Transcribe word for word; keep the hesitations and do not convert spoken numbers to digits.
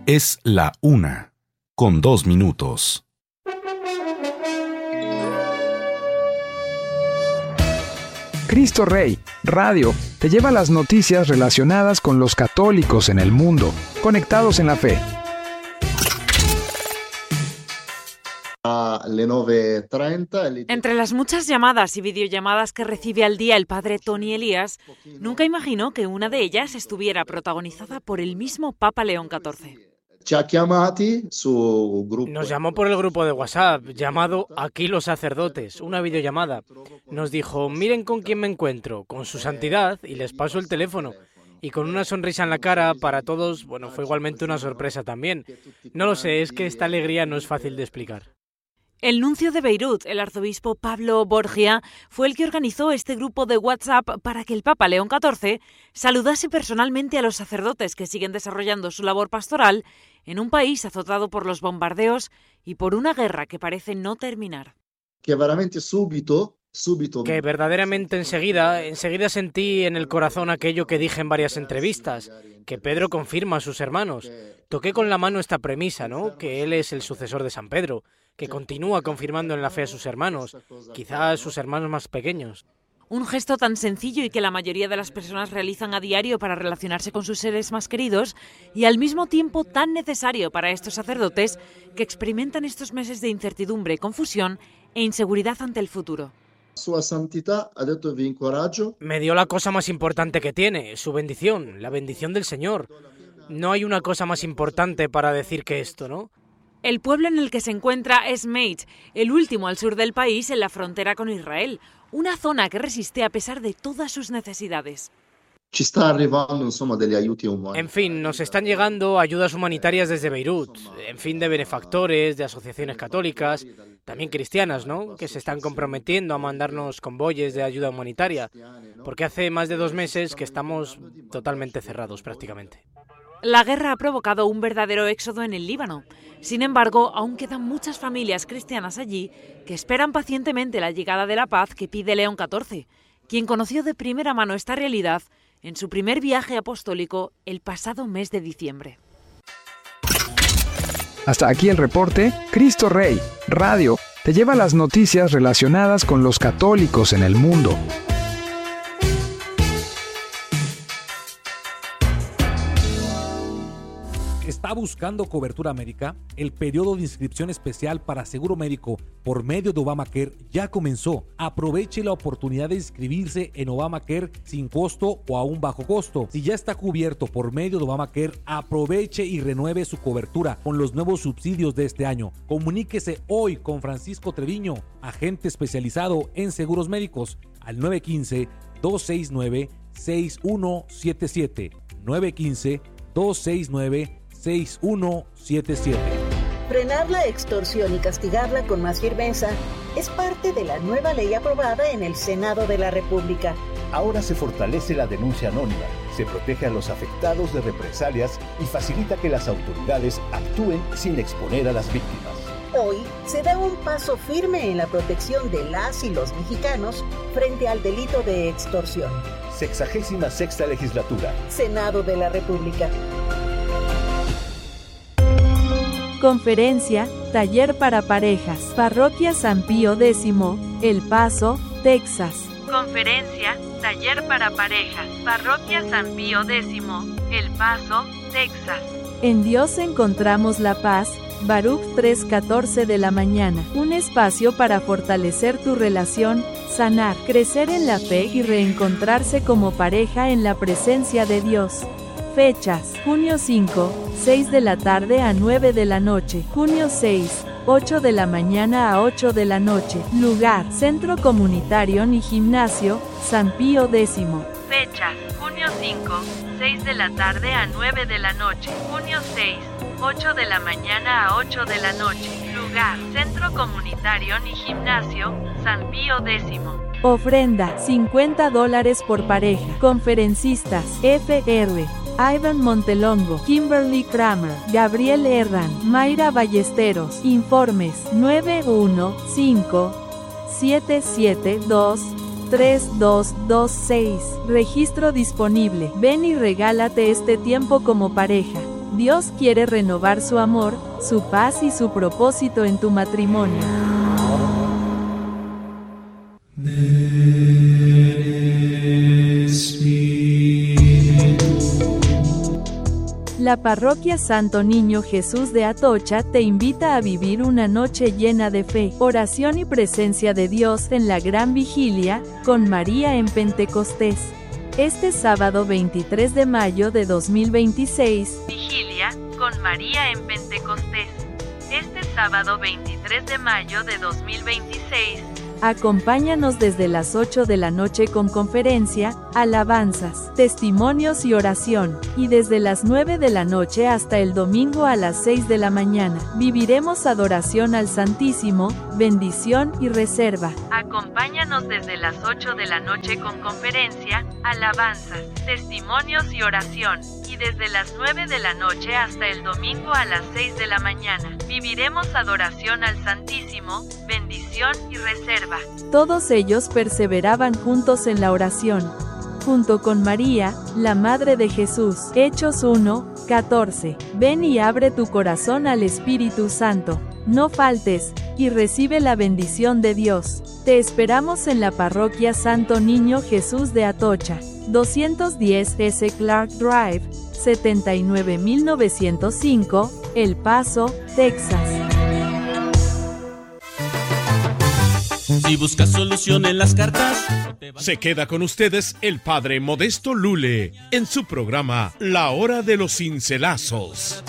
Es la una, con dos minutos. Cristo Rey, Radio, te lleva las noticias relacionadas con los católicos en el mundo, conectados en la fe. Entre las muchas llamadas y videollamadas que recibe al día el padre Tony Elías, nunca imaginó que una de ellas estuviera protagonizada por el mismo Papa León catorce. Nos llamó por el grupo de WhatsApp, llamado Aquí los sacerdotes, una videollamada. Nos dijo, miren con quién me encuentro, con su santidad, y les paso el teléfono. Y con una sonrisa en la cara, para todos, bueno, fue igualmente una sorpresa también. No lo sé, es que esta alegría no es fácil de explicar. El nuncio de Beirut, el arzobispo Pablo Borgia, fue el que organizó este grupo de WhatsApp para que el Papa León catorce saludase personalmente a los sacerdotes que siguen desarrollando su labor pastoral en un país azotado por los bombardeos y por una guerra que parece no terminar. Que verdaderamente súbito, súbito. Que verdaderamente enseguida, enseguida sentí en el corazón aquello que dije en varias entrevistas, que Pedro confirma a sus hermanos. Toqué con la mano esta premisa, ¿no? Que él es el sucesor de San Pedro, que continúa confirmando en la fe a sus hermanos, quizás sus hermanos más pequeños. Un gesto tan sencillo y que la mayoría de las personas realizan a diario para relacionarse con sus seres más queridos y al mismo tiempo tan necesario para estos sacerdotes que experimentan estos meses de incertidumbre, confusión e inseguridad ante el futuro. Sua santità ha detto vi incoraggio. Me dio la cosa más importante que tiene, su bendición, la bendición del Señor. No hay una cosa más importante para decir que esto, ¿no? El pueblo en el que se encuentra es Meit, el último al sur del país en la frontera con Israel, una zona que resiste a pesar de todas sus necesidades. En fin, nos están llegando ayudas humanitarias desde Beirut, en fin, de benefactores, de asociaciones católicas, también cristianas, ¿no?, que se están comprometiendo a mandarnos convoyes de ayuda humanitaria, porque hace más de dos meses que estamos totalmente cerrados prácticamente. La guerra ha provocado un verdadero éxodo en el Líbano. Sin embargo, aún quedan muchas familias cristianas allí que esperan pacientemente la llegada de la paz que pide León catorce, quien conoció de primera mano esta realidad en su primer viaje apostólico el pasado mes de diciembre. Hasta aquí el reporte. Cristo Rey, Radio, te lleva las noticias relacionadas con los católicos en el mundo. ¿Está buscando cobertura médica? El periodo de inscripción especial para seguro médico por medio de Obamacare ya comenzó. Aproveche la oportunidad de inscribirse en Obamacare sin costo o a un bajo costo. Si ya está cubierto por medio de Obamacare, aproveche y renueve su cobertura con los nuevos subsidios de este año. Comuníquese hoy con Francisco Treviño, agente especializado en seguros médicos, al nueve uno cinco, dos seis nueve, seis uno siete siete. nueve uno cinco, dos seis nueve, seis uno siete siete. Frenar la extorsión y castigarla con más firmeza es parte de la nueva ley aprobada en el Senado de la República. Ahora se fortalece la denuncia anónima, se protege a los afectados de represalias y facilita que las autoridades actúen sin exponer a las víctimas. Hoy se da un paso firme en la protección de las y los mexicanos frente al delito de extorsión. Sexagésima sexta legislatura. Senado de la República. Conferencia, taller para parejas, Parroquia San Pío X, El Paso, Texas. Conferencia, taller para parejas, Parroquia San Pío X, El Paso, Texas. En Dios encontramos la paz, Baruch tres catorce de la mañana. Un espacio para fortalecer tu relación, sanar, crecer en la fe y reencontrarse como pareja en la presencia de Dios. Fechas: junio cinco, seis de la tarde a nueve de la noche. Junio seis, ocho de la mañana a ocho de la noche. Lugar: Centro Comunitario y Gimnasio, San Pío X. Fecha: junio cinco, seis de la tarde a nueve de la noche. Junio seis, ocho de la mañana a ocho de la noche. Lugar: Centro Comunitario y Gimnasio, San Pío X. Ofrenda: cincuenta dólares por pareja. Conferencistas: F R Ivan Montelongo, Kimberly Kramer, Gabriel Herran, Mayra Ballesteros. Informes: nueve uno cinco, siete siete dos, tres dos dos seis. Registro disponible. Ven y regálate este tiempo como pareja. Dios quiere renovar su amor, su paz y su propósito en tu matrimonio. La Parroquia Santo Niño Jesús de Atocha te invita a vivir una noche llena de fe, oración y presencia de Dios en la Gran Vigilia, con María en Pentecostés. Este sábado veintitrés de mayo de dos mil veintiséis, Vigilia, con María en Pentecostés. Este sábado veintitrés de mayo de dos mil veintiséis, acompáñanos desde las ocho de la noche con conferencia, alabanzas, testimonios y oración, y desde las nueve de la noche hasta el domingo a las seis de la mañana. Viviremos adoración al Santísimo, bendición y reserva. Acompáñanos desde las ocho de la noche con conferencia, alabanzas, testimonios y oración, y desde las nueve de la noche hasta el domingo a las seis de la mañana. Viviremos adoración al Santísimo, bendición y reserva. Todos ellos perseveraban juntos en la oración, junto con María, la Madre de Jesús. Hechos uno, catorce. Ven y abre tu corazón al Espíritu Santo. No faltes, y recibe la bendición de Dios. Te esperamos en la Parroquia Santo Niño Jesús de Atocha, doscientos diez S Clark Drive, setenta y nueve mil novecientos cinco, El Paso, Texas. Si buscas solución en las cartas, se queda con ustedes el padre Modesto Lule en su programa La Hora de los Cincelazos.